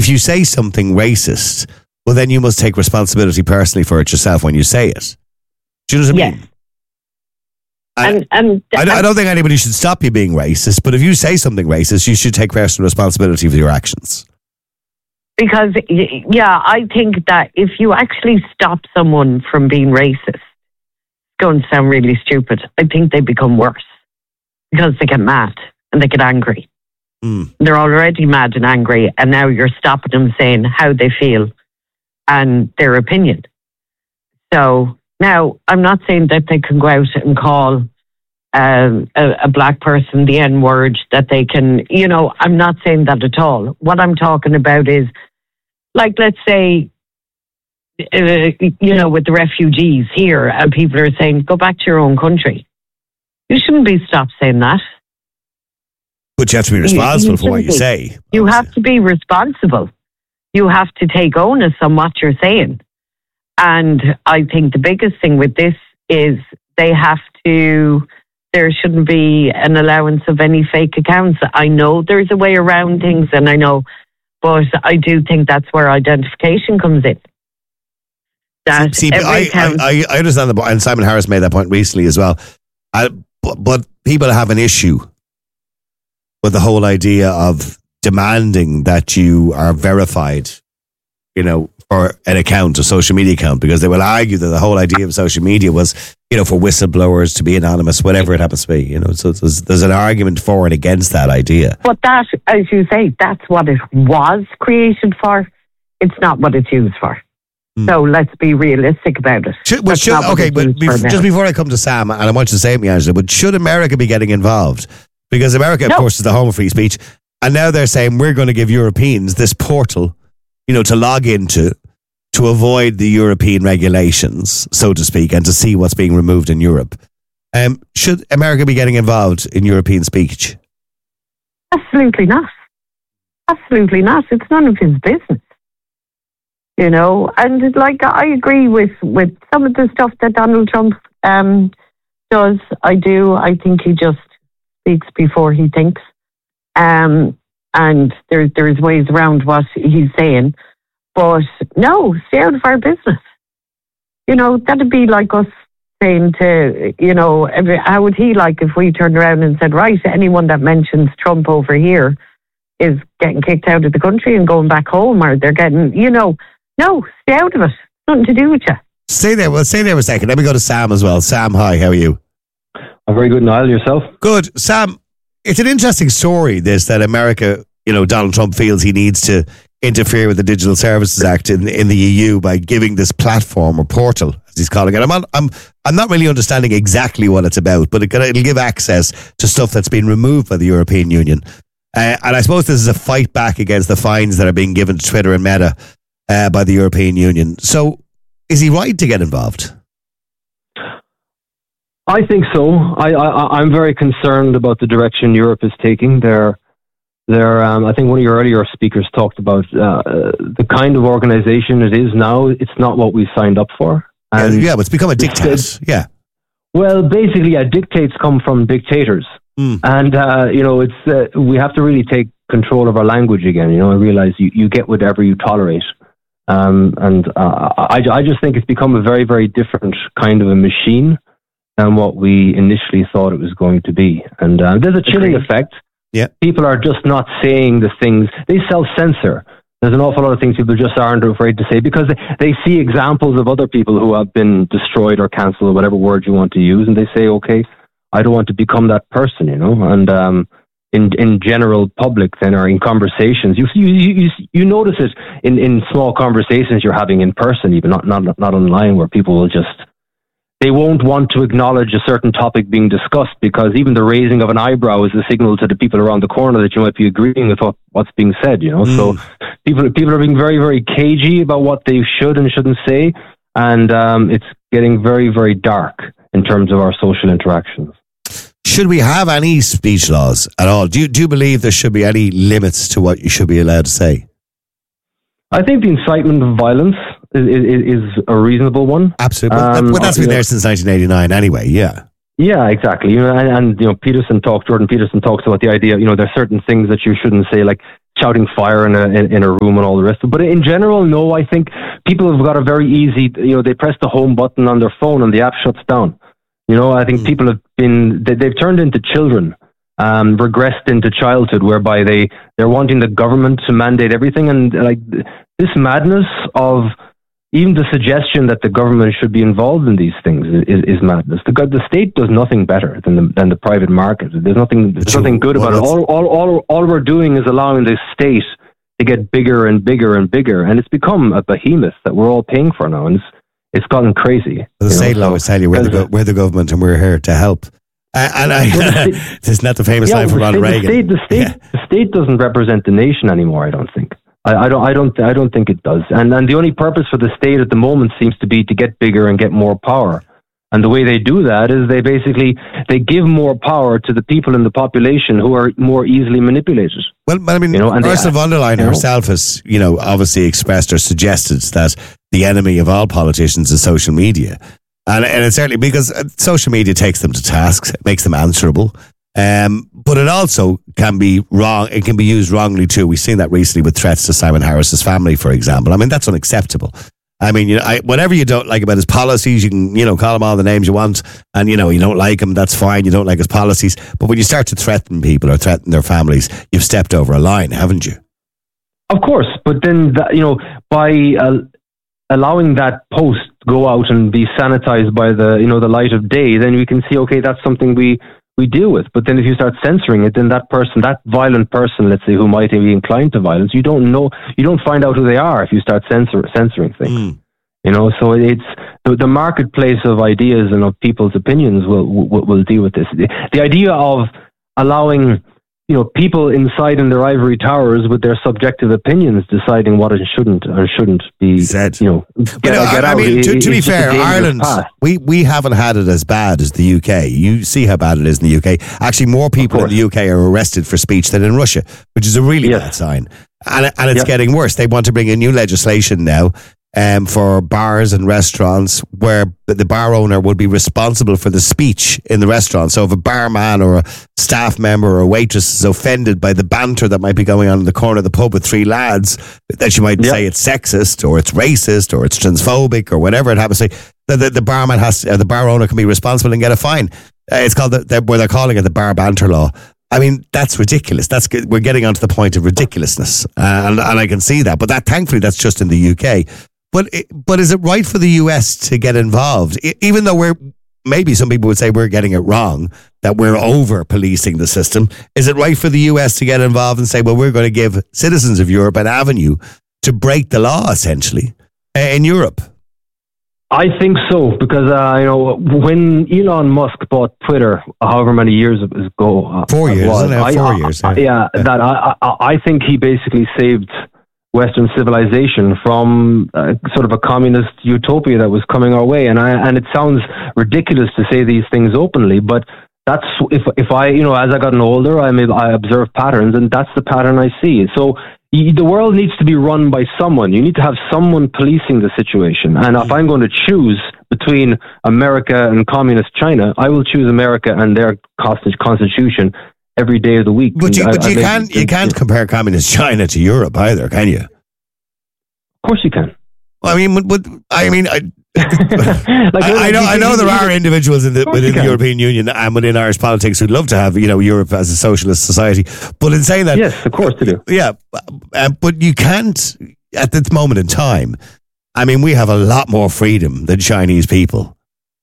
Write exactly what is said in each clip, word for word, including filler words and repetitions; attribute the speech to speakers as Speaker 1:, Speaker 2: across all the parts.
Speaker 1: if you say something racist, well, then you must take responsibility personally for it yourself when you say it. Do you know what I
Speaker 2: yes.
Speaker 1: mean? I,
Speaker 2: and, and,
Speaker 1: I, don't, I don't think anybody should stop you being racist, but if you say something racist, you should take personal responsibility for your actions.
Speaker 2: Because, yeah, I think that if you actually stop someone from being racist, it's going to sound really stupid. I think they become worse because they get mad and they get angry.
Speaker 1: Mm.
Speaker 2: They're already mad and angry, and now you're stopping them saying how they feel and their opinion. So now, I'm not saying that they can go out and call um, a, a black person the N-word, that they can, you know, I'm not saying that at all. What I'm talking about is, like, let's say, uh, you know, with the refugees here, and people are saying, go back to your own country. You shouldn't be stopped saying that.
Speaker 1: But you have to be responsible you, you for what you
Speaker 2: be.
Speaker 1: say.
Speaker 2: You have to be responsible. You have to take onus on what you're saying. And I think the biggest thing with this is they have to, there shouldn't be an allowance of any fake accounts. I know there's a way around things, and I know, but I do think that's where identification comes in. That
Speaker 1: See, I, I, I, I understand the point, and Simon Harris made that point recently as well. I, but, but people have an issue with the whole idea of demanding that you are verified, you know, for an account, a social media account, because they will argue that the whole idea of social media was, you know, for whistleblowers to be anonymous, whatever it happens to be, you know. So there's, there's an argument for and against that idea.
Speaker 2: But that, as you say, that's what it was created for. It's not what it's used for. Mm. So let's be realistic about it.
Speaker 1: Should, well, should, okay, but bef- just before I come to Sam, and I want you to say it, me, Angela, but should America be getting involved? Because America,
Speaker 2: no.
Speaker 1: of course, is the home of free speech. And now they're saying we're going to give Europeans this portal, you know, to log into, to avoid the European regulations, so to speak, and to see what's being removed in Europe. Um, should America be getting involved in European speech?
Speaker 2: Absolutely not. Absolutely not. It's none of his business. You know, and like I agree with, with some of the stuff that Donald Trump um, does. I do. I think he just speaks before he thinks. Um, and there, there's ways around what he's saying. But no, stay out of our business. You know, that'd be like us saying to, you know, every, how would he like if we turned around and said, right, anyone that mentions Trump over here is getting kicked out of the country and going back home, or they're getting, you know, no, stay out of it. Nothing to do with you.
Speaker 1: Stay there. Well, stay there a second. Let me go to Sam as well. Sam, hi, how are you?
Speaker 3: I'm very good, Niall. Yourself?
Speaker 1: Good. Sam, it's an interesting story, this, that America, you know, Donald Trump feels he needs to interfere with the Digital Services Act in, in the E U by giving this platform or portal, as he's calling it. I'm on, I'm I'm not really understanding exactly what it's about, but it, it'll give access to stuff that's been removed by the European Union. Uh, and I suppose this is a fight back against the fines that are being given to Twitter and Meta uh, by the European Union. So is he right to get involved?
Speaker 3: I think so. I, I, I'm very concerned about the direction Europe is taking. They're, they're, um, I think one of your earlier speakers talked about uh, the kind of organization it is now. It's not what we signed up for.
Speaker 1: And yeah, yeah, but it's become a dictate. Yeah.
Speaker 3: Well, basically, yeah, dictates come from dictators. Mm. And, uh, you know, it's uh, we have to really take control of our language again, you know, and realize you, you get whatever you tolerate. Um, and uh, I, I just think it's become a very, very different kind of a machine than what we initially thought it was going to be. And uh, there's a chilling Agreed. effect.
Speaker 1: Yeah.
Speaker 3: People are just not saying the things. They self-censor. There's an awful lot of things people just aren't afraid to say because they, they see examples of other people who have been destroyed or cancelled, or whatever word you want to use, and they say, okay, I don't want to become that person, you know. And um, in in general public, then, or in conversations, you you you, you notice it in, in small conversations you're having in person, even not not not online, where people will just, they won't want to acknowledge a certain topic being discussed because even the raising of an eyebrow is a signal to the people around the corner that you might be agreeing with what, what's being said, you know. Mm. So people people are being very, very cagey about what they should and shouldn't say, and um, it's getting very, very dark in terms of our social interactions.
Speaker 1: Should we have any speech laws at all? Do you, do you believe there should be any limits to what you should be allowed to say?
Speaker 3: I think the incitement of violence is, is, is a reasonable one.
Speaker 1: Absolutely. Um, well, that's been there know, since nineteen eighty-nine anyway, yeah.
Speaker 3: Yeah, exactly. You know, and, and you know, Peterson talked, Jordan Peterson talks about the idea, you know, there's certain things that you shouldn't say, like shouting fire in a in, in a room and all the rest. But in general, no. I think people have got a very easy. You know, they press the home button on their phone and the app shuts down. You know, I think mm. people have been they, they've turned into children, um, regressed into childhood, whereby they they're wanting the government to mandate everything, and like this madness of. Even the suggestion that the government should be involved in these things is, is madness. The, the state does nothing better than the, than the private market. There's nothing, there's nothing good about well, it. All, all, all, all we're doing is allowing the state to get bigger and bigger and bigger, and it's become a behemoth that we're all paying for now, and it's, it's gotten crazy.
Speaker 1: The state law always tell you we're the, go- we're the government and we're here to help. Uh, and I, well, state, isn't that the famous yeah, line from Ronald Reagan?
Speaker 3: The state, the, state, yeah. the state doesn't represent the nation anymore, I don't think. I, I don't. I don't. I don't think it does. And and the only purpose for the state at the moment seems to be to get bigger and get more power. And the way they do that is they basically they give more power to the people in the population who are more easily manipulated.
Speaker 1: Well, I mean, you know, Ursula von der Leyen herself has, you know, obviously expressed or suggested that the enemy of all politicians is social media, and and it's certainly because social media takes them to task, it makes them answerable. Um, but it also can be wrong. It can be used wrongly too. We've seen that recently with threats to Simon Harris's family, for example. I mean, that's unacceptable. I mean, you know, I, whatever you don't like about his policies, you can, you know, call him all the names you want, and you know, you don't like him, that's fine. You don't like his policies, but when you start to threaten people or threaten their families, you've stepped over a line, haven't you?
Speaker 3: Of course, but then that, you know, by uh, allowing that post go out and be sanitized by the, you know, the light of day, then we can see, okay, that's something we. we deal with. But then if you start censoring it, then that person, that violent person, let's say, who might be inclined to violence, you don't know, you don't find out who they are if you start censor, censoring things. Mm. You know, so it's the, the marketplace of ideas and of people's opinions will will, will deal with this. The, the idea of allowing, you know, people inside in their ivory towers with their subjective opinions deciding what it shouldn't or shouldn't be said. You know, get,
Speaker 1: you know
Speaker 3: get
Speaker 1: I,
Speaker 3: out.
Speaker 1: I mean, to,
Speaker 3: it,
Speaker 1: to be fair, Ireland,
Speaker 3: path.
Speaker 1: we we haven't had it as bad as the U K. You see how bad it is in the U K. Actually, more people in the U K are arrested for speech than in Russia, which is a really yes. bad sign. And and it's yep. getting worse. They want to bring in new legislation now. Um, for bars and restaurants where the bar owner would be responsible for the speech in the restaurant. So if a barman or a staff member or a waitress is offended by the banter that might be going on in the corner of the pub with three lads, that you might yep. say it's sexist or it's racist or it's transphobic or whatever it happens to say, the, the, the barman has, uh, the bar owner can be responsible and get a fine. Uh, it's called, the, the, where they're calling it the bar banter law. I mean, that's ridiculous. That's We're getting onto the point of ridiculousness. Uh, and, and I can see that. But that, thankfully, that's just in the U K. But but is it right for the U S to get involved? Even though we're, maybe some people would say we're getting it wrong, that we're over policing the system. Is it right for the U S to get involved and say, well, we're going to give citizens of Europe an avenue to break the law, essentially, in Europe?
Speaker 3: I think so, because, uh, you know, when Elon Musk bought Twitter, however many years ago. Uh,
Speaker 1: Four years,
Speaker 3: was,
Speaker 1: isn't it?
Speaker 3: I,
Speaker 1: Four
Speaker 3: I,
Speaker 1: years.
Speaker 3: I, yeah, yeah, that I, I, I think he basically saved Western civilization from uh, sort of a communist utopia that was coming our way. And I, and it sounds ridiculous to say these things openly, but that's, if, if I, you know, as I gotten older, I may, I observe patterns, and that's the pattern I see. So y- the world needs to be run by someone. You need to have someone policing the situation. And if I'm going to choose between America and communist China, I will choose America and their constitution every day of the week.
Speaker 1: But you,
Speaker 3: I,
Speaker 1: but you I can't you can't compare communist China to Europe either, can you?
Speaker 3: Of course you can.
Speaker 1: Well, I mean, but, I mean, I, like, I, I know I know there are individuals in the, within the European Union and within Irish politics who'd love to have, you know, Europe as a socialist society. But in saying that,
Speaker 3: yes, of course they do.
Speaker 1: Yeah, uh, but you can't at this moment in time. I mean, we have a lot more freedom than Chinese people.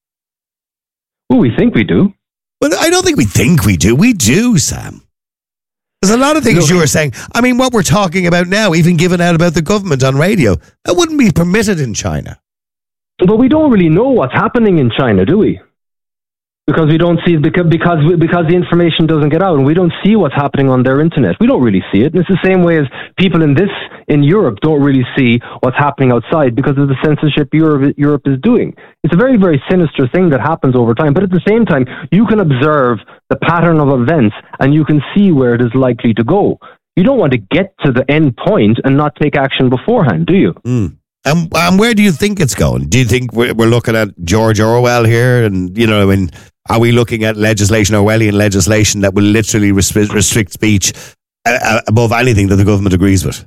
Speaker 3: Well, we think we do.
Speaker 1: Well, I don't think we think we do. We do, Sam. There's a lot of things no, you were saying. I mean, what we're talking about now, even given out about the government on radio, that wouldn't be permitted in China.
Speaker 3: But we don't really know what's happening in China, do we? Because we don't see because because we, because the information doesn't get out, and we don't see what's happening on their internet. We don't really see it. And it's the same way as people in this in Europe don't really see what's happening outside because of the censorship Europe Europe is doing. It's a very very sinister thing that happens over time. But at the same time, you can observe the pattern of events, and you can see where it is likely to go. You don't want to get to the end point and not take action beforehand, do you?
Speaker 1: Mm. And, and where do you think it's going? Do you think we're, we're looking at George Orwell here? And, you know, I mean, are we looking at legislation, Orwellian legislation, that will literally restrict, restrict speech uh, above anything that the government agrees with.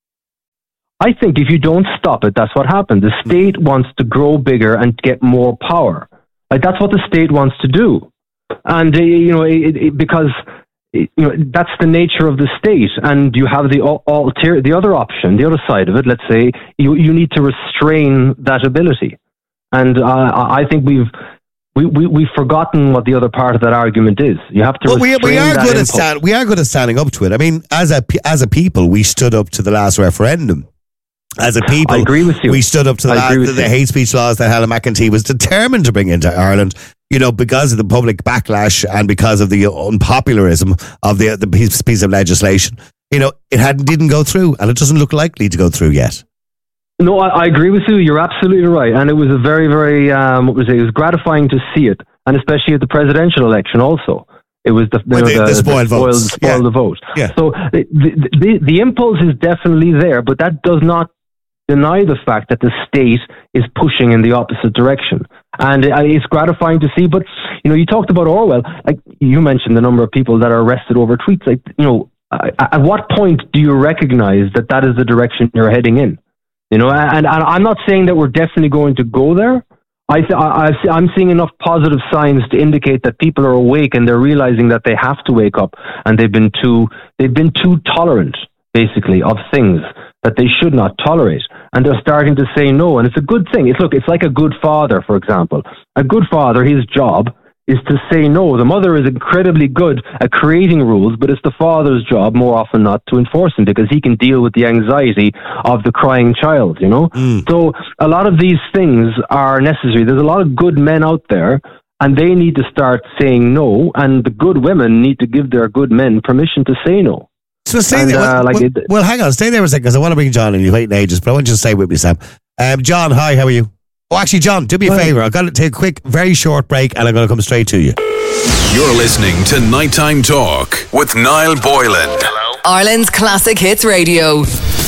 Speaker 3: I think if you don't stop it, that's what happened. The state wants to grow bigger and get more power. Like, that's what the state wants to do. And, uh, you know, it, it, because, it, you know, that's the nature of the state. And you have the alter, the other option, the other side of it. Let's say you, you need to restrain that ability. And uh, I think we've, We, we, we've forgotten what the other part of that argument is. You have to
Speaker 1: well, we, we are
Speaker 3: that
Speaker 1: good
Speaker 3: impulse.
Speaker 1: at stand, we are good at standing up to it. I mean, as a as a people, we stood up to the last referendum. As a people,
Speaker 3: I agree with you.
Speaker 1: We stood up to the, last, the, the hate speech laws that Helen McEntee was determined to bring into Ireland. You know, because of the public backlash and because of the unpopularism of the the piece, piece of legislation. You know, it hadn't didn't go through, and it doesn't look likely to go through yet.
Speaker 3: No, I, I agree with you. You're absolutely right. And it was a very, very, um, what was it? It was gratifying to see it. And especially at the presidential election also. It was the, you know,
Speaker 1: the,
Speaker 3: the,
Speaker 1: the spoiled
Speaker 3: the
Speaker 1: votes.
Speaker 3: Spoiled, spoiled
Speaker 1: yeah.
Speaker 3: the vote.
Speaker 1: Yeah.
Speaker 3: So the, the, the impulse is definitely there, but that does not deny the fact that the state is pushing in the opposite direction. And it's gratifying to see. But, you know, you talked about Orwell. Like, you mentioned the number of people that are arrested over tweets. Like, you know, at what point do you recognize that that is the direction you're heading in? You know, and, and I'm not saying that we're definitely going to go there. I th- I, I'm seeing enough positive signs to indicate that people are awake and they're realizing that they have to wake up, and they've been too they've been too tolerant, basically, of things that they should not tolerate, and they're starting to say no. And it's a good thing. It's look, it's like a good father, for example. A good father, his job is to say no. The mother is incredibly good at creating rules, but it's the father's job more often not to enforce them, because he can deal with the anxiety of the crying child, you know? Mm. So a lot of these things are necessary. There's a lot of good men out there, and they need to start saying no, and the good women need to give their good men permission to say no.
Speaker 1: So stay
Speaker 3: and,
Speaker 1: there.
Speaker 3: Uh,
Speaker 1: well,
Speaker 3: like
Speaker 1: well,
Speaker 3: it,
Speaker 1: well, hang on. Stay there for a second, because I want to bring John in. You're waiting ages, but I want you to stay with me, Sam. Um, John, hi, how are you? Oh, actually, John, do me a favour. I've got to take a quick, very short break, and I'm going to come straight to you.
Speaker 4: You're listening to Nighttime Talk with Niall Boylan.
Speaker 5: Hello? Ireland's Classic Hits Radio.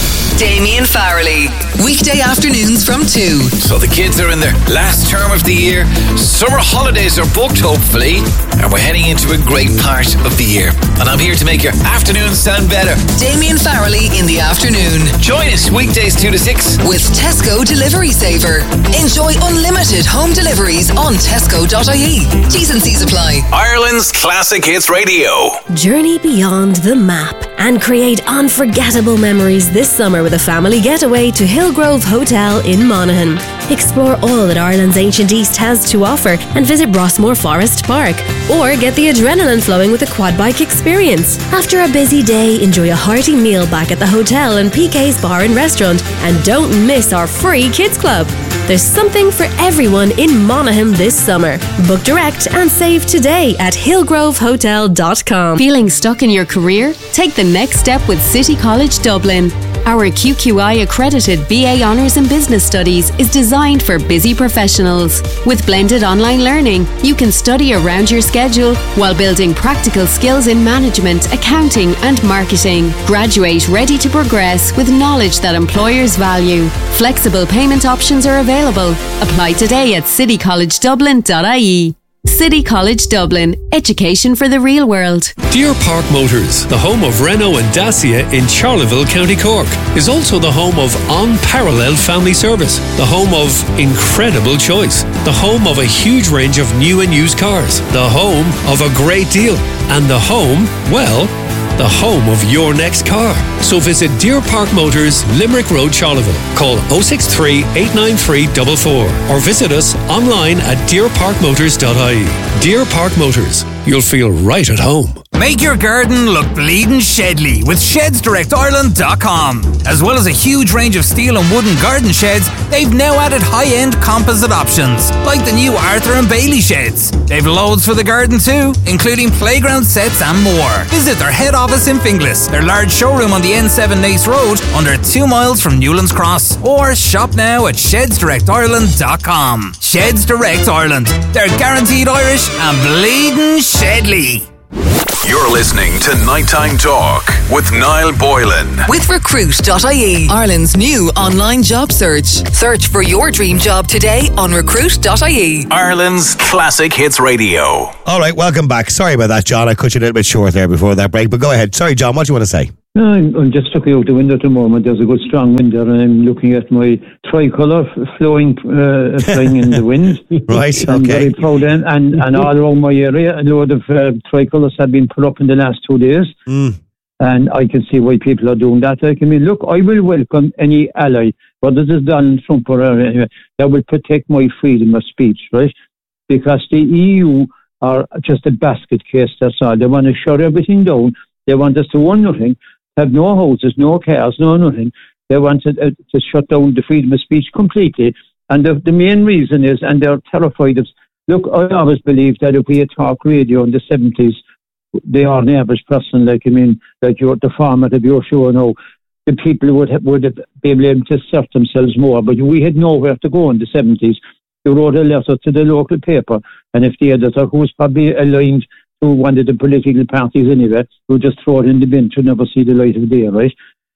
Speaker 5: Damien Farrelly. Weekday afternoons from two.
Speaker 6: So the kids are in their last term of the year. Summer holidays are booked, hopefully. And we're heading into a great part of the year. And I'm here to make your afternoon sound better.
Speaker 5: Damien Farrelly in the afternoon.
Speaker 6: Join us weekdays two to six.
Speaker 5: With Tesco Delivery Saver. Enjoy unlimited home deliveries on tesco dot I E. T's and C's apply.
Speaker 4: Ireland's Classic Hits Radio.
Speaker 7: Journey beyond the map and create unforgettable memories this summer with a family getaway to Hillgrove Hotel in Monaghan. Explore all that Ireland's ancient East has to offer and visit Rossmore Forest Park, or get the adrenaline flowing with a quad bike experience. After a busy day, enjoy a hearty meal back at the hotel and P K's Bar and Restaurant, and don't miss our free kids club. There's something for everyone in Monaghan this summer. Book direct and save today at hillgrove hotel dot com.
Speaker 8: Feeling stuck in your career? Take the next step with City College Dublin. Our Q Q I accredited B A Honours in Business Studies is designed for busy professionals. With blended online learning, you can study around your schedule while building practical skills in management, accounting and marketing. Graduate ready to progress with knowledge that employers value. Flexible payment options are available. Apply today at city college dublin dot I E. City College Dublin. Education for the real world.
Speaker 9: Deer Park Motors, the home of Renault and Dacia in Charleville, County Cork, is also the home of unparalleled family service, the home of incredible choice, the home of a huge range of new and used cars, the home of a great deal, and the home, well, the home of your next car. So visit Deer Park Motors, Limerick Road, Charleville. Call oh six three, eight nine three, four four or visit us online at deer park motors dot I E. Deer Park Motors. You'll feel right at home.
Speaker 10: Make your garden look bleeding Shedley with sheds direct ireland dot com. As well as a huge range of steel and wooden garden sheds, they've now added high-end composite options, like the new Arthur and Bailey sheds. They've loads for the garden too, including playground sets and more. Visit their head office in Finglas, their large showroom on the N seven Nace Road, under two miles from Newlands Cross, or shop now at sheds direct ireland dot com. Sheds Direct Ireland. They're guaranteed Irish and bleeding Shedley.
Speaker 4: You're listening to Nighttime Talk with Niall Boylan.
Speaker 5: With recruit dot I E, Ireland's new online job search. Search for your dream job today on recruit dot I E.
Speaker 4: Ireland's classic hits radio.
Speaker 1: All right, welcome back. Sorry about that, John. I cut you a little bit short there before that break, but go ahead. Sorry, John, what do you want to say?
Speaker 11: No, I'm, I'm just looking out the window at the moment. There's a good strong wind there, and I'm looking at my tricolour f- flowing, uh, flying in the wind.
Speaker 1: Right,
Speaker 11: I'm
Speaker 1: okay.
Speaker 11: very proud, and, and, and all around my area, a load of uh, tricolours have been put up in the last two days.
Speaker 1: Mm.
Speaker 11: And I can see why people are doing that. Like, I mean, look, I will welcome any ally, whether it is Donald Trump or anyway, that will protect my freedom of speech, right? Because the E U are just a basket case, that's all. They want to shut everything down. They want us to own nothing, have no houses, no cars, no nothing. They want to, uh, to shut down the freedom of speech completely. And the, the main reason is, and they're terrified of, look, I always believed that if we had talk radio in the seventies, they are an average person, like, I mean, like you're the farmer of your show now, the people would have, would have been able to assert themselves more, but we had nowhere to go in the seventies. You wrote a letter to the local paper, and if the editor, who was probably aligned to one of the political parties anyway, would just throw it in the bin to never see the light of day, right?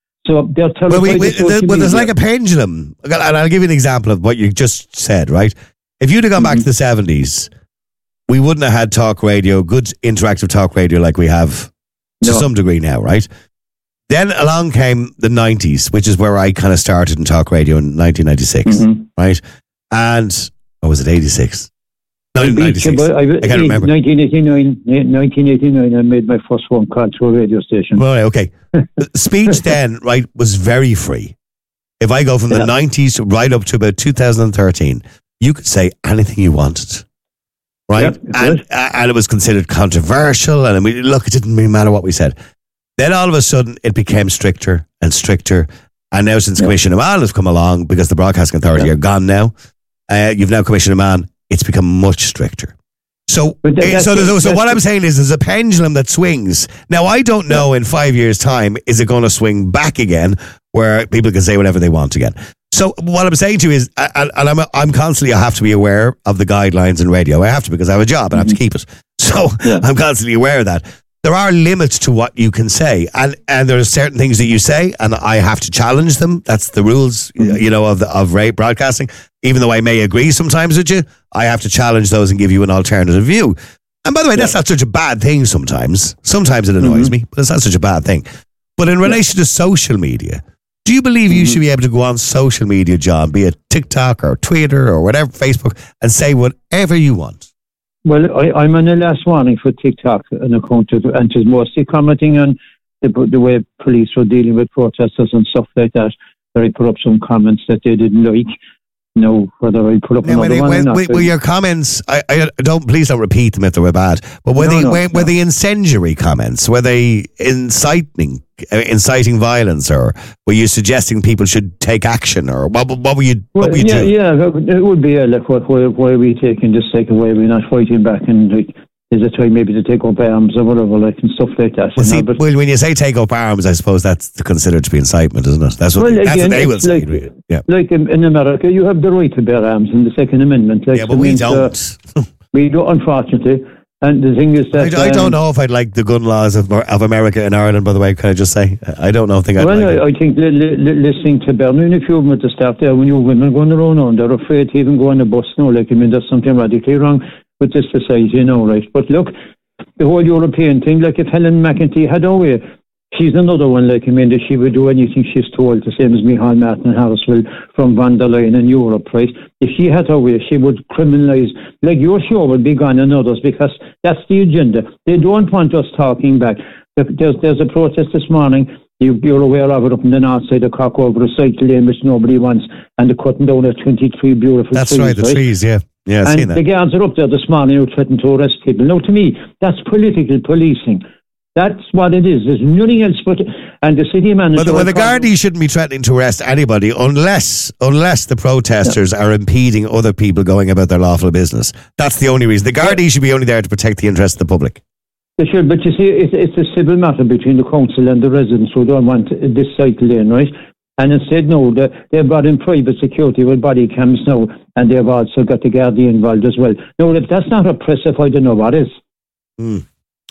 Speaker 11: So they're terrified.
Speaker 1: Well, we, we,
Speaker 11: of social
Speaker 1: the, well there's
Speaker 11: media.
Speaker 1: like a pendulum, and I'll give you an example of what you just said, right? If you'd have gone
Speaker 11: Mm-hmm.
Speaker 1: back to the seventies, we wouldn't have had talk radio, good interactive talk radio like we have to
Speaker 11: No.
Speaker 1: some degree now, right? Then along came the nineties, which is where I kind of started in talk radio in nineteen ninety-six,
Speaker 11: Mm-hmm.
Speaker 1: right? And, or was it eighty-six? No,
Speaker 11: I beat you,
Speaker 1: ninety-six.
Speaker 11: but I,
Speaker 1: I can't remember.
Speaker 11: nineteen eighty-nine, nineteen eighty-nine, I made my first phone call to a radio station.
Speaker 1: Well, okay. Speech then, right, was very free. If I go from the
Speaker 11: Yeah.
Speaker 1: nineties right up to about two thousand thirteen, you could say anything you wanted. Right?
Speaker 11: Yep, it
Speaker 1: and,
Speaker 11: was.
Speaker 1: uh, and it was considered controversial. And I mean, look, it didn't really matter what we said. Then all of a sudden, it became stricter and stricter. And now, since
Speaker 11: Yeah.
Speaker 1: Commissioner Mann has come along, because the Broadcasting Authority
Speaker 11: Yeah.
Speaker 1: are gone now, uh, you've now Commissioner Mann, it's become much stricter. So,
Speaker 11: But that-
Speaker 1: eh,
Speaker 11: that's
Speaker 1: so,
Speaker 11: it.
Speaker 1: there's- so
Speaker 11: That's
Speaker 1: what I'm
Speaker 11: it.
Speaker 1: saying is there's a pendulum that swings. Now, I don't know in five years' time, is it going to swing back again where people can say whatever they want again? So what I'm saying to you is, and, and I'm, I'm constantly, I have to be aware of the guidelines in radio. I have to, because I have a job and I have to keep it. So
Speaker 11: Yeah.
Speaker 1: I'm constantly aware of that. There are limits to what you can say, and, and there are certain things that you say, and I have to challenge them. That's the rules, you know, of the, of ra- broadcasting. Even though I may agree sometimes with you, I have to challenge those and give you an alternative view. And by the way, that's not such a bad thing sometimes. Sometimes it annoys me, but it's not such a bad thing. But in relation to social media, do you believe you should be able to go on social media, John, be it TikTok or Twitter or whatever, Facebook, and say whatever you want?
Speaker 11: Well, I, I'm on the last warning for TikTok on account of, and it's mostly commenting on the, the way police were dealing with protesters and stuff like that. That I put up some comments that they didn't like. No, whether I put up
Speaker 1: Now,
Speaker 11: another
Speaker 1: when,
Speaker 11: one
Speaker 1: when,
Speaker 11: or not.
Speaker 1: when, when your comments, I, I don't, please don't repeat them if they were bad, but were
Speaker 11: No,
Speaker 1: they
Speaker 11: no,
Speaker 1: were, were
Speaker 11: no.
Speaker 1: they incendiary comments? Were they inciting uh, inciting violence, or were you suggesting people should take action, or what, what were you what
Speaker 11: Well,
Speaker 1: were you
Speaker 11: yeah,
Speaker 1: doing?
Speaker 11: yeah, that would- it would be uh, like, what, why, why are we taking this like away? We're not fighting back, and like, is it time maybe to take up arms or whatever, like, and stuff like that.
Speaker 1: Well,
Speaker 11: you know,
Speaker 1: see,
Speaker 11: but-
Speaker 1: well, when you say take up arms, I suppose that's considered to be incitement, isn't it? That's what,
Speaker 11: Well,
Speaker 1: that's
Speaker 11: again,
Speaker 1: what they will
Speaker 11: it's
Speaker 1: say.
Speaker 11: like-
Speaker 1: yeah,
Speaker 11: Like in, in America, you have the right to bear arms in the Second Amendment. Like,
Speaker 1: yeah, but
Speaker 11: so
Speaker 1: we
Speaker 11: means, uh,
Speaker 1: don't.
Speaker 11: we do, unfortunately. And the thing is
Speaker 1: I,
Speaker 11: that
Speaker 1: I don't
Speaker 11: um,
Speaker 1: know if I'd like the gun laws of, of America and Ireland. By the way, can I just say I don't know. Think I'd
Speaker 11: Well,
Speaker 1: like it.
Speaker 11: I, I think li- li- li- listening to Bernie and a few of them at the start there, when you women going around on, they're afraid to even go on a bus now. Like, I mean, there's something radically wrong with this society, you know, right? But look, the whole European thing, like if Helen McEntee had her way, she's another one, like, I mean, that she would do anything she's told, the same as Micheál Martin Harris will from Van der Leyen in Europe, right? If she had her way, she would criminalise, like your show would be gone and others, because that's the agenda. They don't want us talking back. There's, there's a protest this morning, you, you're aware of it, up in the north side of Cork over a cycle lane which nobody wants, and they're cutting down at twenty-three beautiful
Speaker 1: That's
Speaker 11: trees.
Speaker 1: right, the trees, yeah. Yeah, I've
Speaker 11: and
Speaker 1: seen that.
Speaker 11: the guards are up there this morning who threatened to arrest people. Now, to me, that's political policing. That's what it is. There's nothing else but... And the city manager...
Speaker 1: Well, the, well, the Gardaí shouldn't be threatening to arrest anybody unless unless the protesters yeah. are impeding other people going about their lawful business. That's the only reason. The Gardaí should be only there to protect the interests of the public.
Speaker 11: They should, but you see, it's, it's a civil matter between the council and the residents who don't want this cycle lane, right? And instead, no, they've brought in private security with body cams now, and they've also got the Gardaí involved as well. No, if that's not oppressive, I don't know what is.
Speaker 1: Mm.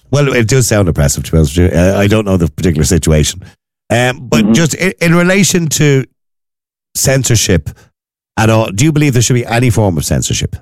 Speaker 1: Well, it does sound oppressive, to be honest with you. Uh, I don't know the particular situation. Um, but mm-hmm. just in, in relation to censorship at all, do you believe there should be any form of censorship?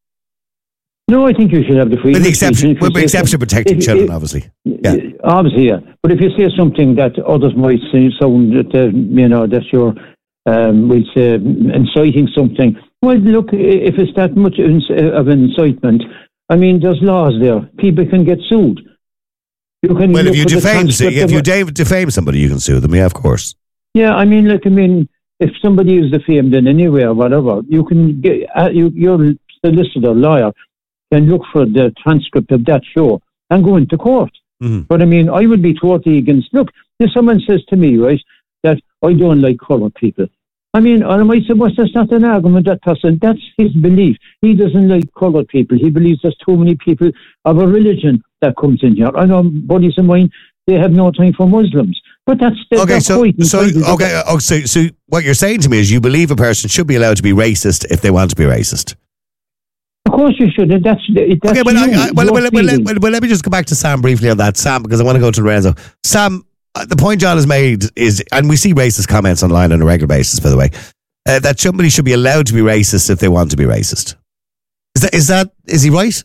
Speaker 11: No, I think you should have the freedom.
Speaker 1: With the exception, with the exception of protecting if, children, if, obviously. Yeah.
Speaker 11: Obviously, yeah. But if you say something that others might say, sound that, uh, you know, that you're, um, we'll say, inciting something, well, look, if it's that much of an incitement, I mean, there's laws there. People can get sued. You can
Speaker 1: well, if you defame, if you defame somebody, you can sue them. Yeah, of course.
Speaker 11: Yeah, I mean, like, I mean, if somebody is defamed in any way or whatever, you can get, uh, you, your solicitor, lawyer, can look for the transcript of that show and go into court.
Speaker 1: Mm-hmm.
Speaker 11: But I mean, I would be totally against. Look, if someone says to me, right, that I don't like coloured people, I mean, I might say, well, that's not an argument, that person. That's his belief. He doesn't like coloured people. He believes there's too many people of a religion that comes in here. I know buddies of mine, they have no time for Muslims. But that's...
Speaker 1: Okay,
Speaker 11: that's
Speaker 1: so, so, okay, oh, so, so what you're saying to me is you believe a person should be allowed to be racist if they want to be racist?
Speaker 11: Of course you should. That's, that's
Speaker 1: okay, but I, I, well, well, well, well, well, let me just go back to Sam briefly on that, Sam, because I want to go to Lorenzo. Sam, the point John has made is, and we see racist comments online on a regular basis, by the way, uh, that somebody should be allowed to be racist if they want to be racist. Is that, is that, is he right?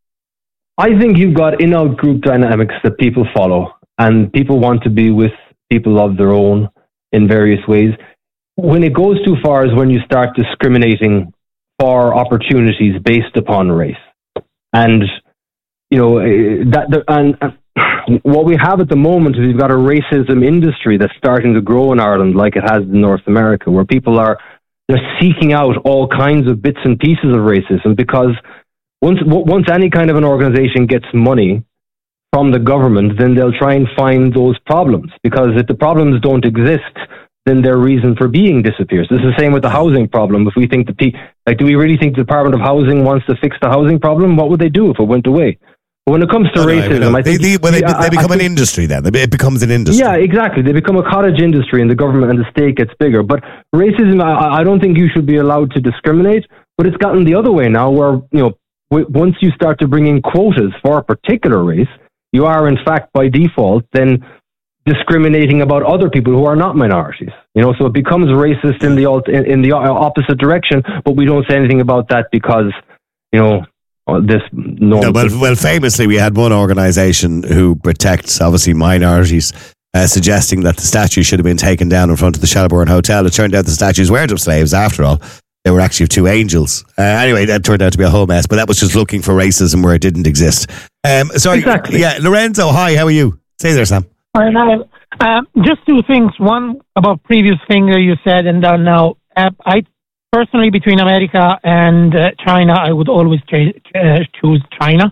Speaker 3: I think you've got in-out group dynamics that people follow, and people want to be with people of their own in various ways. When it goes too far is when you start discriminating for opportunities based upon race. And, you know, that, and, and what we have at the moment is we've got a racism industry that's starting to grow in Ireland like it has in North America, where people are, they're seeking out all kinds of bits and pieces of racism, because once, once any kind of an organization gets money from the government, then they'll try and find those problems, because if the problems don't exist, then their reason for being disappears. This is the same with the housing problem. If we think the pe- like, do we really think the Department of Housing wants to fix the housing problem? What would they do if it went away? But when it comes to
Speaker 1: no,
Speaker 3: racism,
Speaker 1: no, no.
Speaker 3: I think
Speaker 1: they, they, well, they,
Speaker 3: I,
Speaker 1: they become
Speaker 3: I
Speaker 1: an
Speaker 3: think,
Speaker 1: industry. Then it becomes an industry.
Speaker 3: Yeah, exactly. They become a cottage industry, and the government and the state gets bigger. But racism, I, I don't think you should be allowed to discriminate. But it's gotten the other way now, where you know, w- once you start to bring in quotas for a particular race, you are in fact by default then discriminating about other people who are not minorities. You know, so it becomes racist in the alt- in, in the opposite direction. But we don't say anything about that because, you know, this. No,
Speaker 1: no well, well, famously, we had one organisation who protects obviously minorities, uh, suggesting that the statue should have been taken down in front of the Shelbourne Hotel. It turned out the statues weren't of slaves after all. They were actually two angels. Uh, anyway, that turned out to be a whole mess, but that was just looking for racism where it didn't exist. Um, sorry,
Speaker 3: exactly.
Speaker 1: Yeah, Lorenzo, hi, how are you? Say there, Sam.
Speaker 12: Hi, Niall. Um, just two things. One about previous thing that you said, and then now. Uh, I personally, between America and uh, China, I would always ch- uh, choose China.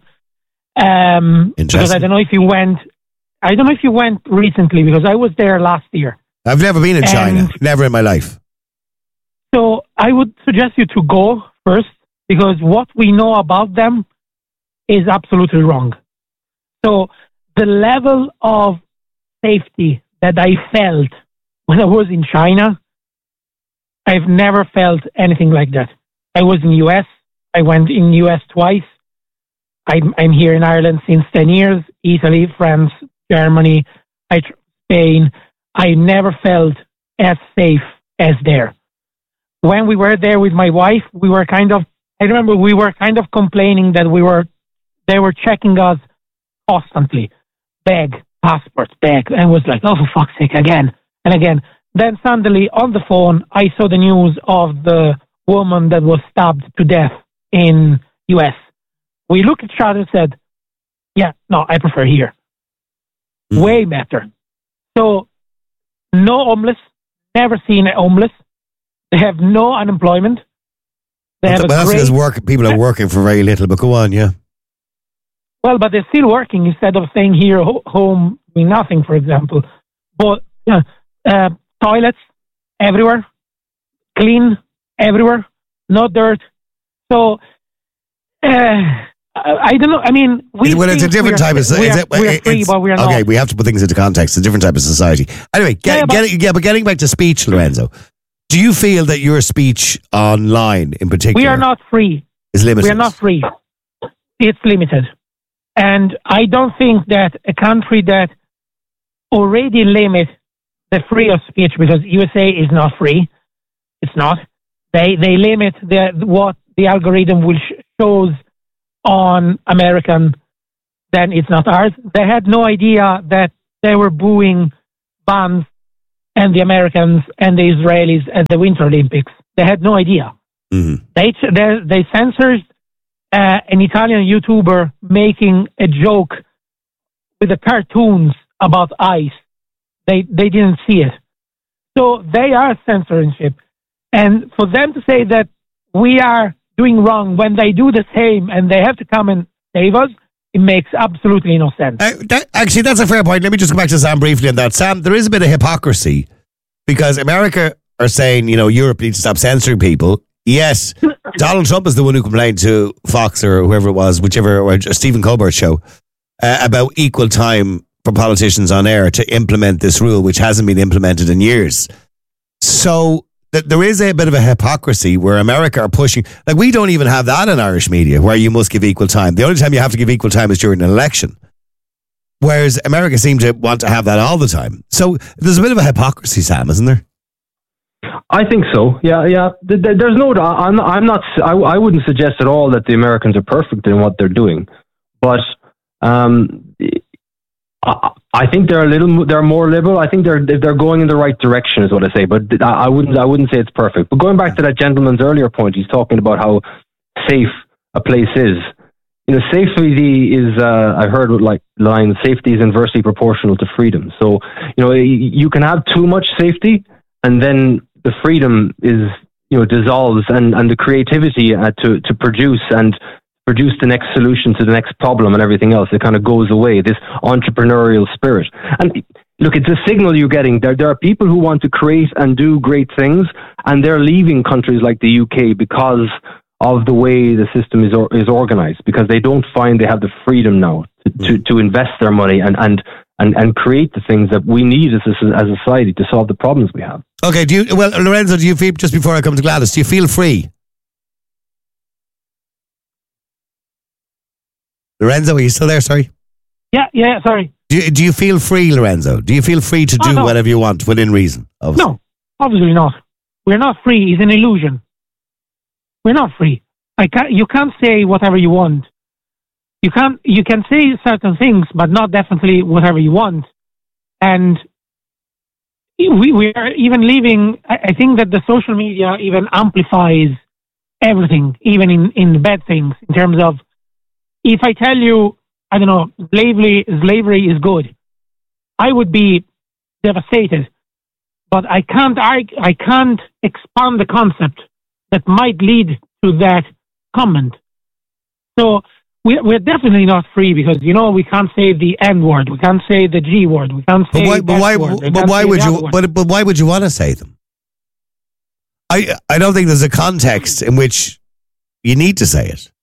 Speaker 12: Um, because I don't know if you went. I don't know if you went recently, because I was there last year.
Speaker 1: I've never been in China. And never in my life.
Speaker 12: So I would suggest you to go first, because what we know about them is absolutely wrong. So the level of safety that I felt when I was in China, I've never felt anything like that. I was in U S. I went in U S twice. I'm, I'm here in Ireland since ten years. Italy, France, Germany, I, Spain. I never felt as safe as there. When we were there with my wife, we were kind of, I remember we were kind of complaining that we were, they were checking us constantly. Bag, passports, bag. And was like, oh, for fuck's sake, again and again. Then suddenly on the phone, I saw the news of the woman that was stabbed to death in U S. We looked at each other and said, yeah, no, I prefer here. Mm. Way better. So no homeless, never seen a homeless. They have no unemployment. They
Speaker 1: well,
Speaker 12: have
Speaker 1: well,
Speaker 12: a
Speaker 1: that's
Speaker 12: great,
Speaker 1: because work, people are working for very little, but go on, yeah.
Speaker 12: Well, but they're still working instead of staying here ho- home doing nothing, for example. But uh, uh, toilets everywhere, clean everywhere, no dirt. So, uh, I, I don't know. I mean, we
Speaker 1: well, it's a different type of
Speaker 12: we are,
Speaker 1: it,
Speaker 12: we are free, but we are
Speaker 1: okay,
Speaker 12: not.
Speaker 1: Okay, we have to put things into context. It's a different type of society. Anyway, get, yeah, but, get, yeah, but getting back to speech, Lorenzo, do you feel that your speech online, in particular,
Speaker 12: we are not free.
Speaker 1: Is limited?
Speaker 12: We are not free. It's limited. And I don't think that a country that already limits the freedom of speech, because U S A is not free, it's not. They they limit the what the algorithm will sh- shows on American, then it's not ours. They had no idea that they were booing Vance and the Americans and the Israelis at the Winter Olympics. They had no idea.
Speaker 1: Mm-hmm.
Speaker 12: They they, they censored uh, an Italian YouTuber making a joke with the cartoons about ice. They they didn't see it. So they are censorship. And for them to say that we are doing wrong when they do the same and they have to come and save us, it makes absolutely no sense.
Speaker 1: Uh, that, actually, that's a fair point. Let me just go back to Sam briefly on that. Sam, there is a bit of hypocrisy because America are saying, you know, Europe needs to stop censoring people. Yes, Donald Trump is the one who complained to Fox or whoever it was, whichever, or Stephen Colbert show, uh, about equal time for politicians on air to implement this rule, which hasn't been implemented in years. So th- there is a bit of a hypocrisy where America are pushing, like we don't even have that in Irish media, where you must give equal time. The only time you have to give equal time is during an election. Whereas America seem to want to have that all the time. So there's a bit of a hypocrisy, Sam, isn't there?
Speaker 3: I think so. Yeah, yeah. There's no. I'm. I'm not. I, I wouldn't suggest at all that the Americans are perfect in what they're doing, but um, I, I think they're a little. They're more liberal. I think they're they're going in the right direction, is what I say. But I wouldn't. I wouldn't say it's perfect. But going back to that gentleman's earlier point, he's talking about how safe a place is. You know, safety is. Uh, I've heard like lines. Safety is inversely proportional to freedom. So you know, you can have too much safety, and then the freedom is, you know, dissolves, and, and the creativity uh, to, to produce and produce the next solution to the next problem and everything else, it kind of goes away, this entrepreneurial spirit. And look, it's a signal you're getting. There, there are people who want to create and do great things, and they're leaving countries like the U K because of the way the system is or, is organized, because they don't find they have the freedom now to, to, to invest their money and, and, and, and create the things that we need as a, as a society to solve the problems we have.
Speaker 1: Okay, do you, well, Lorenzo, do you feel, just before I come to Gladys, do you feel free? Lorenzo, are you still there? Sorry.
Speaker 12: Yeah, yeah, sorry.
Speaker 1: Do you, do you feel free, Lorenzo? Do you feel free to
Speaker 12: Oh,
Speaker 1: do
Speaker 12: no.
Speaker 1: whatever you want within reason? Obviously.
Speaker 12: No, obviously not. We're not free. It's an illusion. We're not free. I can't, you can't say whatever you want. You can't. You can say certain things, but not definitely whatever you want. And we we are even living. I, I think that the social media even amplifies everything, even in in bad things. In terms of, if I tell you, I don't know, slavery slavery is good, I would be devastated. But I can't argue, I can't expand the concept that might lead to that comment. So we, we're definitely not free, because, you know, we can't say the N word, we can't say the G word, we can't say
Speaker 1: But why? But
Speaker 12: that
Speaker 1: why?
Speaker 12: word, we
Speaker 1: But
Speaker 12: can't
Speaker 1: why
Speaker 12: say
Speaker 1: would
Speaker 12: that
Speaker 1: you?
Speaker 12: word.
Speaker 1: But but why would you want to say them? I I don't think there's a context in which you need to say it.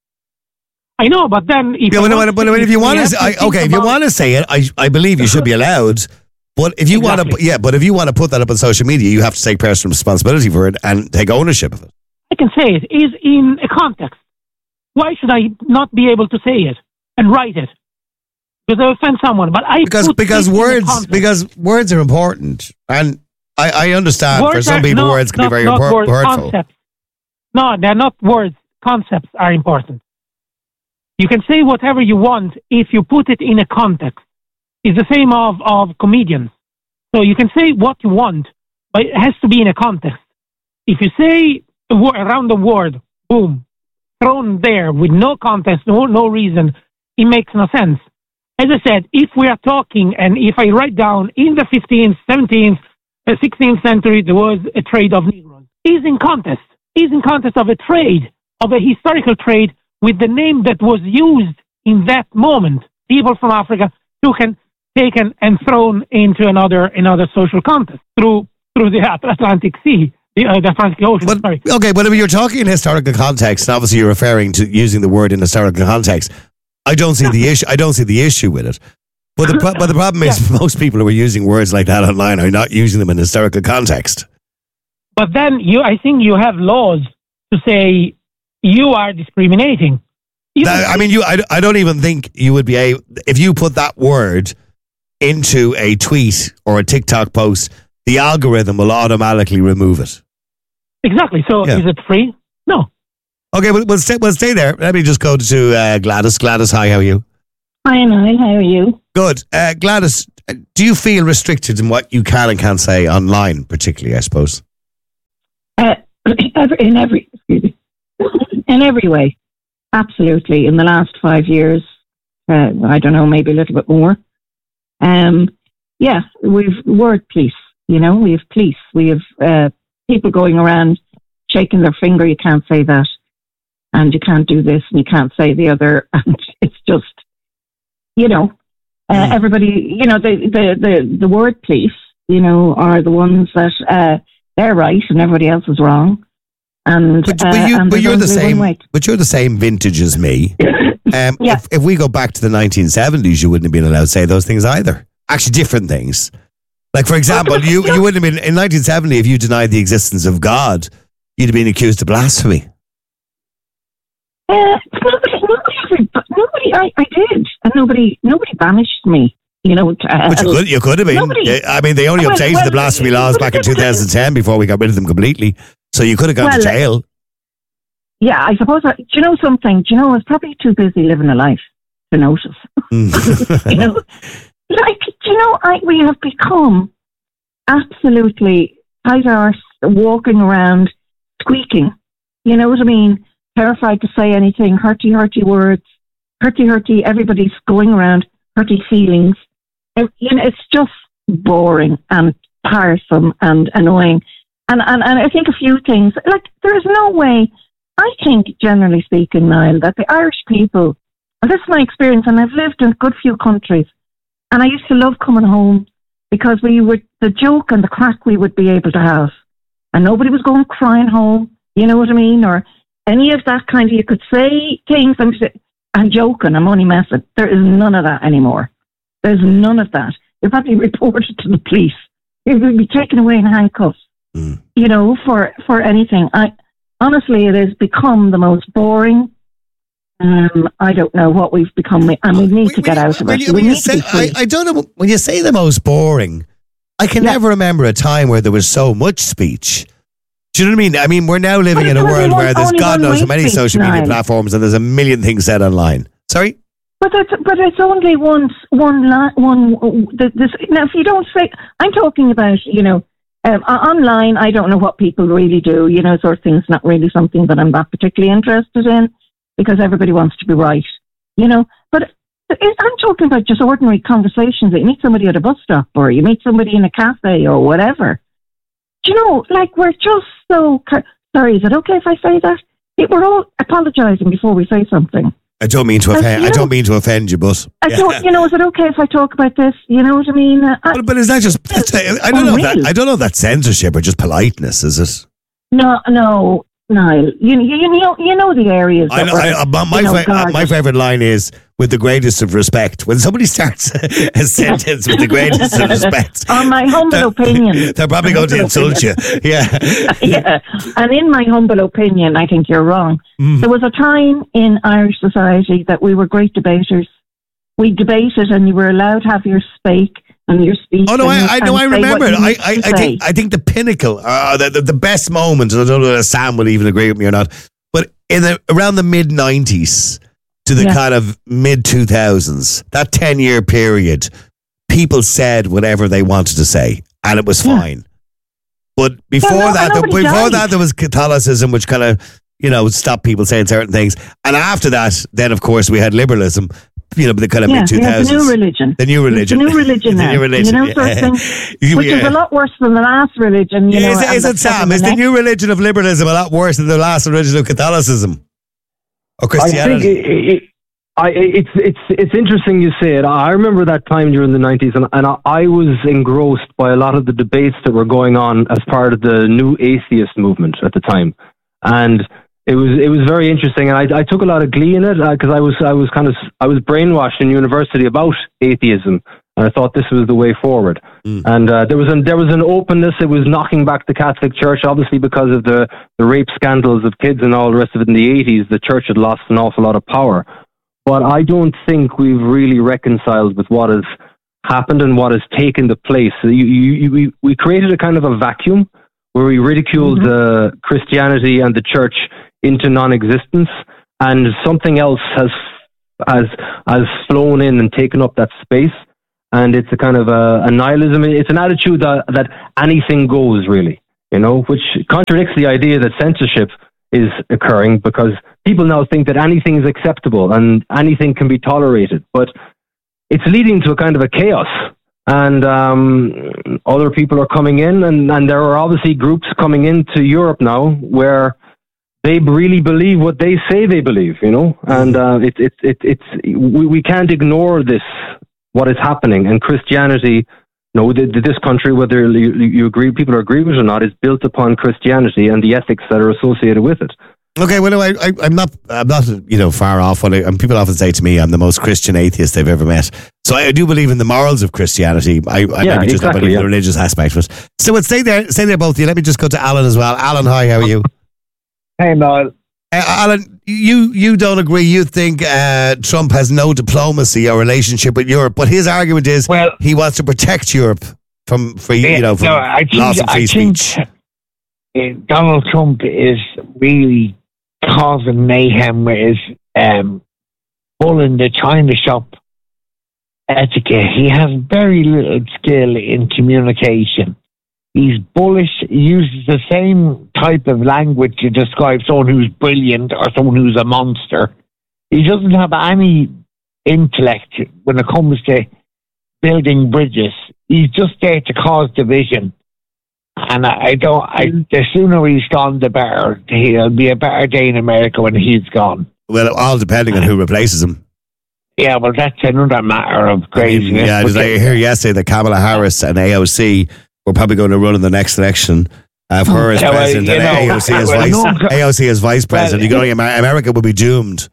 Speaker 12: I know, but then if,
Speaker 1: Yeah,
Speaker 12: I
Speaker 1: but,
Speaker 12: want
Speaker 1: but,
Speaker 12: to-
Speaker 1: but if you
Speaker 12: we
Speaker 1: want
Speaker 12: have
Speaker 1: to,
Speaker 12: to
Speaker 1: I,
Speaker 12: think
Speaker 1: okay, if you
Speaker 12: about-
Speaker 1: want to say it, I I believe you should be allowed. But if you want to,
Speaker 12: Exactly.
Speaker 1: yeah, but if you want to put that up on social media, you have to take personal responsibility for it and take ownership of it.
Speaker 12: I can say it is in a context. Why should I not be able to say it and write it? Because I offend someone. But I
Speaker 1: Because
Speaker 12: put
Speaker 1: because
Speaker 12: it in a
Speaker 1: words
Speaker 12: context.
Speaker 1: because words are important, and I, I understand for
Speaker 12: Words
Speaker 1: some
Speaker 12: are-
Speaker 1: people
Speaker 12: no,
Speaker 1: words can
Speaker 12: not-
Speaker 1: be very
Speaker 12: not
Speaker 1: impor-
Speaker 12: words,
Speaker 1: hurtful.
Speaker 12: Concepts. No, they're not words. Concepts are important. You can say whatever you want if you put it in a context. It's the same of, of comedians. So you can say what you want, but it has to be in a context. If you say a word, around the word, boom, thrown there with no context, no, no reason, it makes no sense. As I said, if we are talking, and if I write down in the fifteenth, seventeenth, uh, sixteenth century, there was a trade of Negroes, is in context, is in context of a trade, of a historical trade with the name that was used in that moment. People from Africa took and taken and thrown into another another social context through through the Atlantic Sea, the, uh, the Atlantic Ocean.
Speaker 1: But,
Speaker 12: sorry.
Speaker 1: okay, but if you're talking in historical context, and obviously you're referring to using the word in historical context, I don't see the issue. I don't see the issue with it. But the pro- but the problem is most people who are using words like that online are not using them in historical context.
Speaker 12: But then you, I think you have laws to say you are discriminating.
Speaker 1: That, I mean, you. I, I don't even think you would be able, if you put that word into a tweet or a TikTok post, the algorithm will automatically remove it.
Speaker 12: Exactly. So
Speaker 1: Yeah.
Speaker 12: is it free? No.
Speaker 1: Okay, we'll, we'll, stay, we'll stay there. Let me just go to uh, Gladys. Gladys, hi, how are you?
Speaker 13: Hi, Niall. How are you?
Speaker 1: Good. Uh, Gladys, do you feel restricted in what you can and can't say online, particularly, I suppose?
Speaker 13: Uh, every, in every, excuse me, in every way, absolutely. In the last five years, uh, I don't know, maybe a little bit more. Um, yeah, we've word police. You know, we have police. We have uh, people going around shaking their finger. You can't say that, and you can't do this, and you can't say the other. And it's just, you know, uh, mm. everybody. You know, the, the the the word police. You know, are the ones that uh, they're right and everybody else is wrong. And
Speaker 1: but,
Speaker 13: uh,
Speaker 1: but, you,
Speaker 13: and
Speaker 1: but you're the same.
Speaker 13: Way.
Speaker 1: But you're the same vintage as me. Um,
Speaker 13: yeah.
Speaker 1: if, if we go back to the nineteen seventies, you wouldn't have been allowed to say those things either. Actually, different things. Like, for example, you, you wouldn't have been, in nineteen seventy, if you denied the existence of God, you'd have been accused of blasphemy.
Speaker 13: Uh, nobody, nobody, nobody I, I did. And nobody nobody banished me. You know, uh,
Speaker 1: but you could, you could have been.
Speaker 13: Nobody,
Speaker 1: I mean, they only
Speaker 13: well,
Speaker 1: updated
Speaker 13: well,
Speaker 1: the blasphemy laws back in two thousand ten before we got rid of them completely. So you could have gone
Speaker 13: well,
Speaker 1: to jail.
Speaker 13: Yeah, I suppose. I, do you know something? Do you know, I was probably too busy living a life to notice.
Speaker 1: Mm.
Speaker 13: you know, like, do you know, I, we have become absolutely tight-arse, walking around, squeaking. You know what I mean? Terrified to say anything, hurty, hurty words, hurty, hurty, everybody's going around, hurty feelings. And, you know, it's just boring and tiresome and annoying. And, and, and I think a few things, like, there is no way, I think, generally speaking, Niall, that the Irish people, and this is my experience, and I've lived in a good few countries, and I used to love coming home because we would, the joke and the crack we would be able to have, and nobody was going crying home, you know what I mean, or any of that kind of, you could say things, I'm, I'm joking, I'm only messing. There is none of that anymore. There's none of that. You're probably reported to the police. You would be taken away in handcuffs, mm. you know, for, for anything. I honestly, it has become the most boring. Um, I don't know what we've become, and we need to get out of it.
Speaker 1: You,
Speaker 13: we need
Speaker 1: say,
Speaker 13: to be free.
Speaker 1: I, I don't know, when you say the most boring, I can yeah. never remember a time where there was so much speech. Do you know what I mean? I mean, we're now living in a world where there's God knows how many social media
Speaker 13: now.
Speaker 1: platforms and there's a million things said online. Sorry?
Speaker 13: But it's, but it's only one, one, one, this, now if you don't say, I'm talking about, you know, um, online, I don't know what people really do, you know, sort of thing's not really something that I'm that particularly interested in because everybody wants to be right, you know, but it, I'm talking about just ordinary conversations that you meet somebody at a bus stop or you meet somebody in a cafe or whatever. Do you know, like, we're just so, sorry, is it okay if I say that? We're all apologising before we say something.
Speaker 1: I don't mean to offend. Like, I know, don't mean to offend you, but
Speaker 13: I
Speaker 1: yeah.
Speaker 13: don't. You know, is it okay if I talk about this? You know what I mean? Uh,
Speaker 1: but, but is that just? That's, I don't know. If that, I don't know if that's censorship or just politeness. Is it?
Speaker 13: No, no, Niall. You, you, you know, you know the areas.
Speaker 1: I,
Speaker 13: that
Speaker 1: I, I, my
Speaker 13: you know,
Speaker 1: fa- my favorite line is, "With the greatest of respect." When somebody starts a sentence with the greatest of respect,
Speaker 13: on my humble
Speaker 1: they're,
Speaker 13: opinion,
Speaker 1: they're probably going to insult you. Yeah,
Speaker 13: yeah. And in my humble opinion, I think you're wrong. Mm. There was a time in Irish society that we were great debaters. We debated, and you were allowed to have your speak and your speech.
Speaker 1: Oh no,
Speaker 13: and,
Speaker 1: I, I know, I remember it. I, I, I
Speaker 13: say.
Speaker 1: think, I think the pinnacle, uh, the, the the best moment. I don't know if Sam will even agree with me or not, but in the around the mid nineties. To the yeah. kind of mid two thousands, that ten year period, people said whatever they wanted to say, and it was yeah. fine. But before yeah, no, that, there, before died. that, there was Catholicism, which kind of, you know, stopped people saying certain things. And after that, then of course we had liberalism. You know, the kind of
Speaker 13: yeah,
Speaker 1: mid two thousands.
Speaker 13: The new religion.
Speaker 1: The new religion.
Speaker 13: The new religion.
Speaker 1: the new religion.
Speaker 13: You know, sort of thing, which
Speaker 1: yeah.
Speaker 13: is a lot worse than the last religion. You
Speaker 1: yeah,
Speaker 13: know,
Speaker 1: is, is it, Sam? Is the next? new religion of liberalism a lot worse than the last religion of Catholicism? Or Christianity?
Speaker 3: I think it, it, I, it's it's it's interesting you say it. I remember that time during the nineties, and, and I, I was engrossed by a lot of the debates that were going on as part of the new atheist movement at the time, and it was it was very interesting. And I, I took a lot of glee in it because uh, I was I was kind of I was brainwashed in university about atheism And I thought this was the way forward. Mm. And uh, there was an, there was an openness. It was knocking back the Catholic Church, obviously because of the, the rape scandals of kids and all the rest of it in the eighties. The church had lost an awful lot of power. But I don't think we've really reconciled with what has happened and what has taken the place. You, you, we, we created a kind of a vacuum where we ridiculed mm-hmm. uh, Christianity and the church into non-existence, and something else has has has flown in and taken up that space. And it's a kind of a, a nihilism. It's an attitude that, that anything goes, really, you know, which contradicts the idea that censorship is occurring, because people now think that anything is acceptable and anything can be tolerated. But it's leading to a kind of a chaos. And um, other people are coming in, and, and there are obviously groups coming into Europe now where they really believe what they say they believe, you know, and uh, it, it, it, it's we, we can't ignore this. What is happening, and Christianity, you know, the, the, this country, whether you, you agree, people agree with it or not, is built upon Christianity and the ethics that are associated with it.
Speaker 1: Okay, well, I, I, I'm not, I'm not, you know, far off. When I, and people often say to me, I'm the most Christian atheist they've ever met. So I do believe in the morals of Christianity. I, I
Speaker 3: yeah,
Speaker 1: maybe just
Speaker 3: exactly,
Speaker 1: not believe
Speaker 3: yeah.
Speaker 1: in the religious aspect of it. So, stay there, stay there, both of you. Let me just go to Alan as well. Alan, hi, how are you?
Speaker 14: Hey, Noel.
Speaker 1: Uh, Alan, you, you don't agree. You think uh, Trump has no diplomacy or relationship with Europe, but his argument is
Speaker 14: well,
Speaker 1: he wants to protect Europe from free,
Speaker 14: yeah,
Speaker 1: you know, from
Speaker 14: no, I think,
Speaker 1: loss of free
Speaker 14: I
Speaker 1: speech.
Speaker 14: Think, uh, Donald Trump is really causing mayhem with his um, bull in the China shop etiquette. He has very little skill in communication. He's bullish. He uses the same type of language to describe someone who's brilliant or someone who's a monster. He doesn't have any intellect when it comes to building bridges. He's just there to cause division. And I, I don't. I, the sooner he's gone, the better. He'll be a better day in America when he's gone.
Speaker 1: Well, all depending on who replaces him.
Speaker 14: Yeah, well, that's another matter of craziness.
Speaker 1: I mean, yeah, did I hear yesterday that Kamala Harris and A O C were probably going to run in the next election. Have her as
Speaker 14: Yeah, well,
Speaker 1: president
Speaker 14: you
Speaker 1: and
Speaker 14: know,
Speaker 1: A O C as
Speaker 14: well,
Speaker 1: vice.
Speaker 14: no,
Speaker 1: A O C as vice president.
Speaker 14: well,
Speaker 1: You're going. America will be doomed.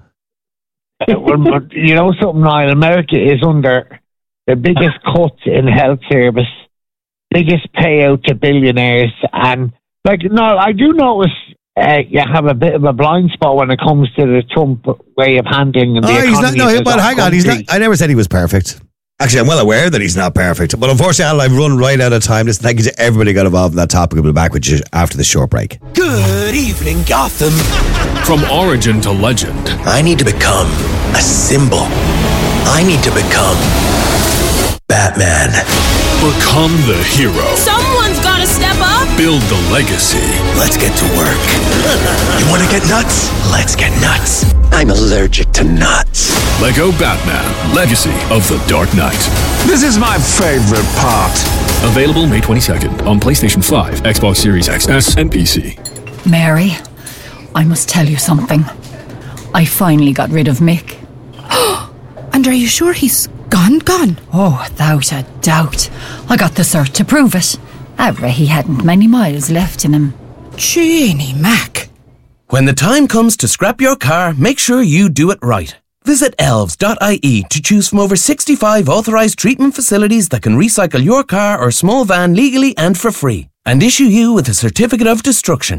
Speaker 14: Well, but you know something, Niall? America is under the biggest cuts in health service, biggest payout to billionaires, and like no, I do notice uh, you have a bit of a blind spot when it comes to the Trump way of handling the
Speaker 1: Oh,
Speaker 14: economy.
Speaker 1: he's not. No,
Speaker 14: of his
Speaker 1: but
Speaker 14: own
Speaker 1: hang on. He's not.
Speaker 14: country.
Speaker 1: I never said he was perfect. Actually, I'm well aware that he's not perfect. But unfortunately, Alan, I've run right out of time. Listen, thank you to everybody who got involved in that topic. We'll be back with you after the short break.
Speaker 15: Good evening, Gotham.
Speaker 9: From origin to legend.
Speaker 15: I need to become a symbol. I need to become Batman.
Speaker 9: Become the hero.
Speaker 16: Someone's gotta step up.
Speaker 9: Build the legacy.
Speaker 15: Let's get to work. You want to get nuts? Let's get nuts. I'm allergic to nuts.
Speaker 9: Lego Batman, Legacy of the Dark Knight.
Speaker 17: This is my favorite part.
Speaker 9: Available May twenty-second on PlayStation five, Xbox Series X S, and P C.
Speaker 18: Mary, I must tell you something. I finally got rid of Mick.
Speaker 16: And are you sure he's gone, gone?
Speaker 18: Oh, without a doubt. I got the cert to prove it. However, he hadn't many miles left in him.
Speaker 16: Jeannie Mac.
Speaker 15: When the time comes to scrap your car, make sure you do it right. Visit elves dot I E to choose from over sixty-five authorised treatment facilities that can recycle your car or small van legally and for free, and issue you with a certificate of destruction.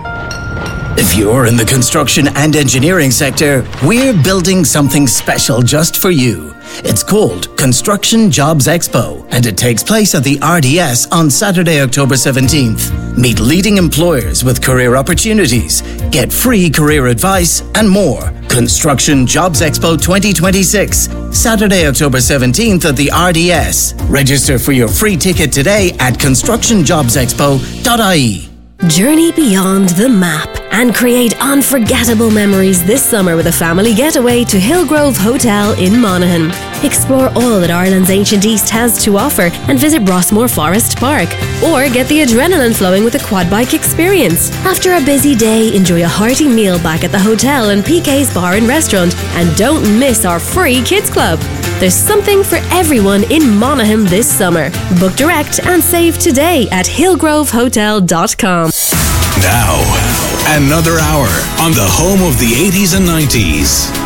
Speaker 19: If you're in the construction and engineering sector, we're building something special just for you. It's called Construction Jobs Expo, and it takes place at the R D S on Saturday, October seventeenth. Meet leading employers with career opportunities, get free career advice, and more. Construction Jobs Expo twenty twenty-six, Saturday, October seventeenth at the R D S. Register for your free ticket today at construction jobs expo dot I E.
Speaker 7: Journey beyond the map and create unforgettable memories this summer with a family getaway to Hillgrove Hotel in Monaghan. Explore all that Ireland's ancient East has to offer and visit Rossmore Forest Park, or get the adrenaline flowing with a quad bike experience. After a busy day, enjoy a hearty meal back at the hotel and P K's Bar and Restaurant, and don't miss our free kids club. There's something for everyone in Monaghan this summer. Book direct and save today at hillgrove hotel dot com.
Speaker 4: Now, another hour on the home of the eighties and nineties.